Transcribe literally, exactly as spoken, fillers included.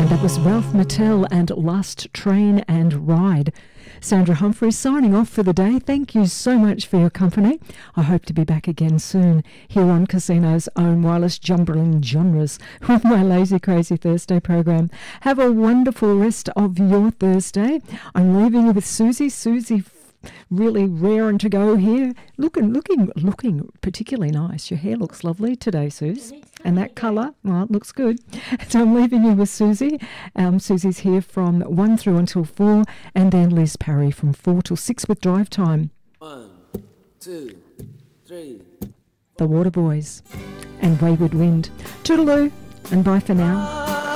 And that was Ralph Mattel and Last Train and Ride. Sandra Humphreys signing off for the day. Thank you so much for your company. I hope to be back again soon here on Casino's own wireless jumbling genres with my Lazy Crazy Thursday program. Have a wonderful rest of your Thursday. I'm leaving you with Susie. Susie, really raring to go here. Looking, looking, looking particularly nice. Your hair looks lovely today, Suze. And that colour, well, it looks good. So I'm leaving you with Susie. Um, Susie's here from one through until four, and then Liz Parry from four till six with Drive Time. One, two, three. The Waterboys and Wayward Wind. Toodaloo, and bye for now.